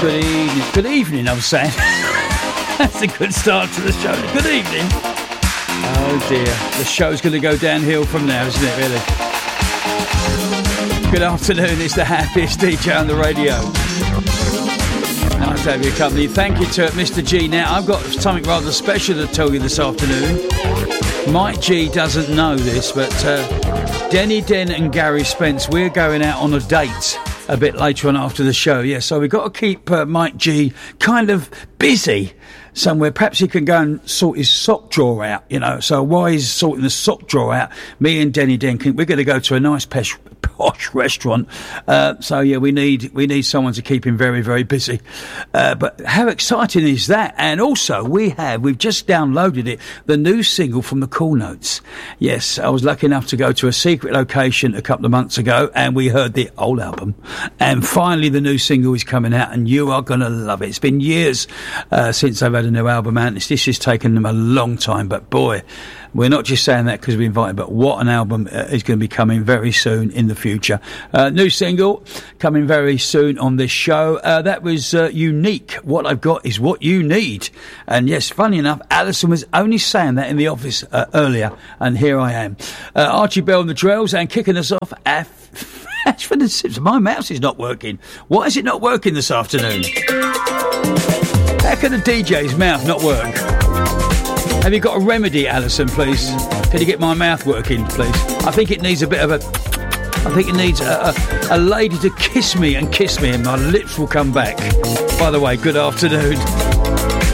Good evening, I was saying. That's a good start to the show. Good evening. Oh dear, the show's going to go downhill from now, isn't it, really? Good afternoon, it's the happiest DJ on the radio. Nice to have your company. Thank you to Mr. G. Now, I've got something rather special to tell you this afternoon. Mike G doesn't know this, but Denny Den and Gary Spence, we're going out on a date a bit later on after the show. Yeah, so we've got to keep Mike G kind of busy somewhere. Perhaps he can go and sort his sock drawer out, you know. So while he's sorting the sock drawer out, me and Denny Denkin, we're going to go to a nice posh restaurant. So yeah, we need someone to keep him very, very busy. But how exciting is that? And also we've just downloaded it, the new single from the Cool Notes. Yes, I was lucky enough to go to a secret location a couple of months ago, and we heard the old album. And finally, the new single is coming out, and you are going to love it. It's been years since they've had a new album out. This has taken them a long time, but boy, we're not just saying that because we're invited, but what an album is going to be coming very soon in the future. New single coming very soon on this show. That was Unique. What I've got is what you need. And yes, funny enough, Alison was only saying that in the office earlier, and here I am. Archie Bell and the Drells, and kicking us off, Ash for the Sips. My mouse is not working. Why is it not working this afternoon? How can a DJ's mouth not work? Have you got a remedy, Alison, please? Can you get my mouth working, please? I think it needs a lady to kiss me, and my lips will come back. By the way, good afternoon.